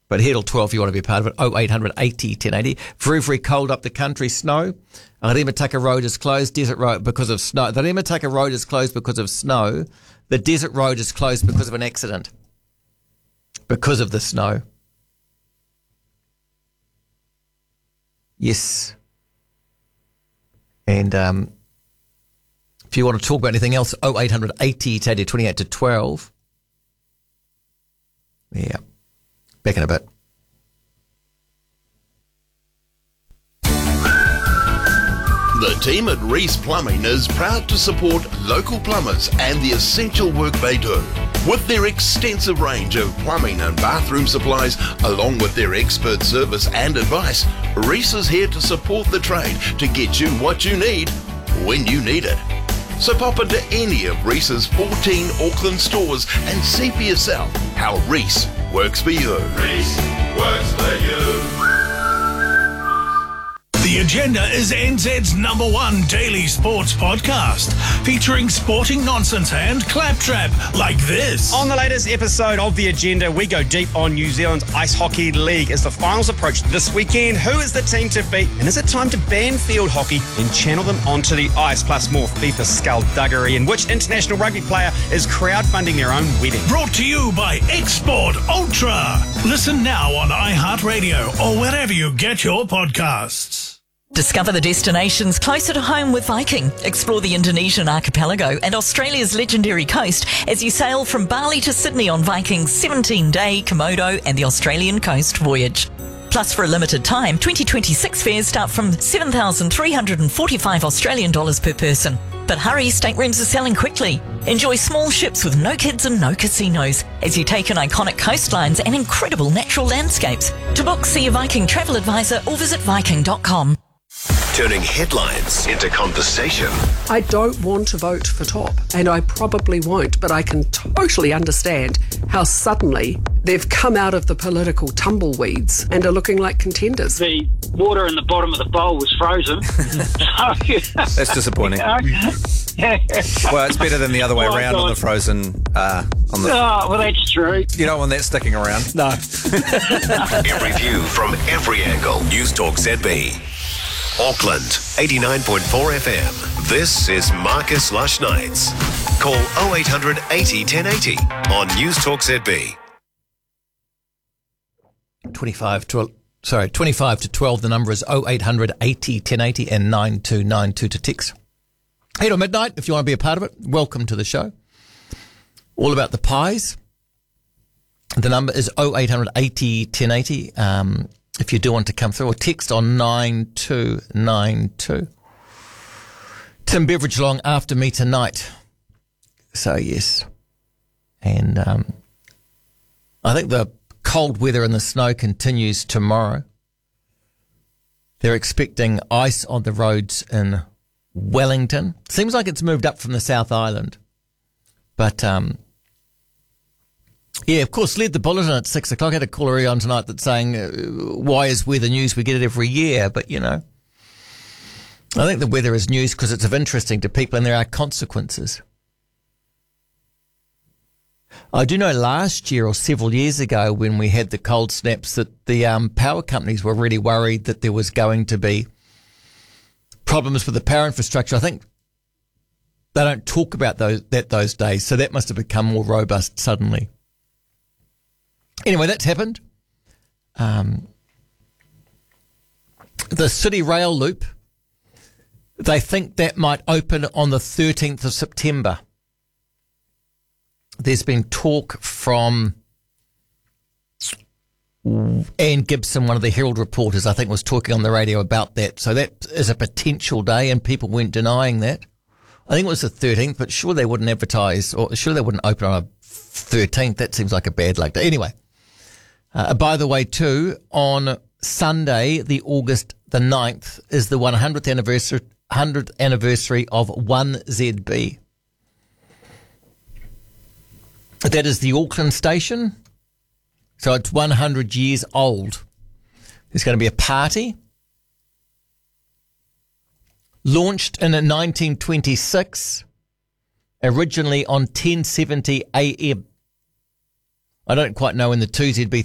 But here till 12 if you want to be a part of it. 0800 80 1080. Very, very cold up the country. Snow. Remataka Road is closed. Desert Road because of snow. The Remataka Road is closed because of snow. The Desert Road is closed because of an accident. Because of the snow. Yes. And if you want to talk about anything else, 0800 80 28 to 12. Yeah. Back in a bit. The team at Reese Plumbing is proud to support local plumbers and the essential work they do. With their extensive range of plumbing and bathroom supplies, along with their expert service and advice, Reese is here to support the trade to get you what you need when you need it. So pop into any of Reese's 14 Auckland stores and see for yourself how Reese works for you. Reese works for you. The Agenda is NZ's #1 daily sports podcast, featuring sporting nonsense and claptrap like this. On the latest episode of The Agenda, we go deep on New Zealand's Ice Hockey League as the finals approach this weekend. Who is the team to beat? And is it time to ban field hockey and channel them onto the ice? Plus more FIFA skullduggery, and which international rugby player is crowdfunding their own wedding? Brought to you by Export Ultra. Listen now on iHeartRadio or wherever you get your podcasts. Discover the destinations closer to home with Viking. Explore the Indonesian archipelago and Australia's legendary coast as you sail from Bali to Sydney on Viking's 17-day Komodo and the Australian coast voyage. Plus, for a limited time, 2026 fares start from 7,345 Australian dollars per person. But hurry, staterooms are selling quickly. Enjoy small ships with no kids and no casinos as you take in iconic coastlines and incredible natural landscapes. To book, see a Viking travel advisor or visit viking.com. Turning headlines into conversation. I don't want to vote for Top, and I probably won't, but I can totally understand how suddenly they've come out of the political tumbleweeds and are looking like contenders. The water in the bottom of the bowl was frozen. That's disappointing. Well, it's better than the other way around on the frozen. Well, that's true. You don't want that sticking around. No. Every view from every angle. News Talk ZB. Auckland, 89.4 FM. This is Marcus Lush Nights. Call 0800 80 1080 on News Talk ZB. 25 to 12. The number is 0800 80 1080 and 9292 to text. 8 or midnight, if you want to be a part of it, welcome to the show. All about the pies. The number is 0800 80 1080. If you do want to come through, or text on 9292. Tim Beveridge along after me tonight. So, yes. And I think the cold weather and the snow continues tomorrow. They're expecting ice on the roads in Wellington. Seems like it's moved up from the South Island. But, yeah, of course, led the bulletin at 6 o'clock. I had a caller on tonight that's saying, why is weather news? We get it every year. But, you know, I think the weather is news because it's of interesting to people and there are consequences. I do know last year or several years ago when we had the cold snaps that the power companies were really worried that there was going to be problems with the power infrastructure. I think they don't talk about those days, so that must have become more robust suddenly. Anyway, that's happened. The City Rail Loop, they think that might open on the 13th of September. There's been talk from Anne Gibson, one of the Herald reporters, I think, was talking on the radio about that. So that is a potential day, and people weren't denying that. I think it was the 13th, but sure they wouldn't advertise, or sure they wouldn't open on a 13th. That seems like a bad luck day. Anyway, by the way, too, on Sunday, the August the 9th, is the 100th anniversary of 1ZB. That is the Auckland station. So it's 100 years old. There's going to be a party. Launched in 1926, originally on 1070 AM. I don't quite know when the 2ZB